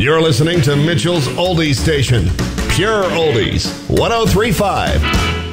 You're listening to Mitchell's Oldies Station. Pure Oldies, 1035.